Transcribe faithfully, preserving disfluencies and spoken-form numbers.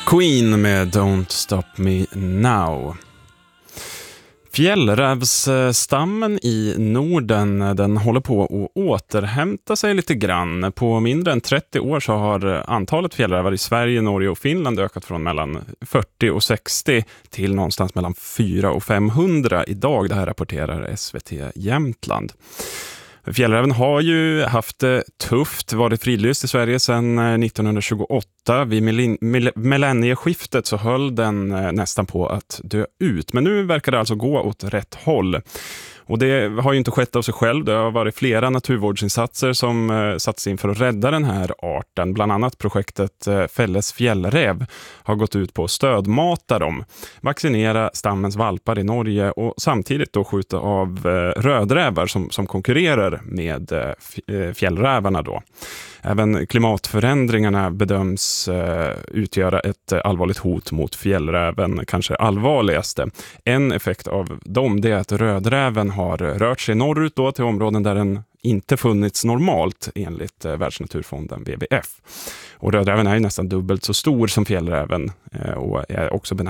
Queen med Don't Stop Me Now. Fjällrävsstammen i Norden, den håller på att återhämta sig lite grann. På mindre än trettio år så har antalet fjällrävar i Sverige, Norge och Finland ökat från mellan fyrtio och sextio till någonstans mellan fyra och femhundra idag. Det här rapporterar S V T Jämtland. Fjällräven har ju haft det tufft, varit fridlyst i Sverige sedan nittonhundratjugoåtta. Vid millennieskiftet så höll den nästan på att dö ut. Men nu verkar det alltså gå åt rätt håll. Och det har ju inte skett av sig själv. Det har varit flera naturvårdsinsatser som eh, satts in för att rädda den här arten. Bland annat projektet eh, Fälles fjällräv har gått ut på att stödmata dem, vaccinera stammens valpar i Norge och samtidigt då skjuta av eh, rödrävar som, som konkurrerar med eh, fjällrävarna då. Även klimatförändringarna bedöms eh, utgöra ett allvarligt hot mot fjällräven, kanske allvarligaste. En effekt av dem det är att rödräven har rört sig norrut då till områden där den inte funnits normalt enligt eh, Världsnaturfonden W W F. Och rödräven är ju nästan dubbelt så stor som fjällräven eh, och är också benägen